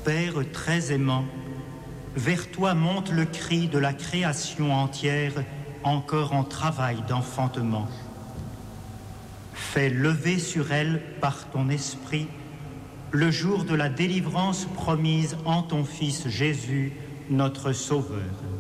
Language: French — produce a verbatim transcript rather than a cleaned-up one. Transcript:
Père très aimant, vers toi monte le cri de la création entière, encore en travail d'enfantement. Fais lever sur elle par ton esprit le jour de la délivrance promise en ton Fils Jésus, notre Sauveur.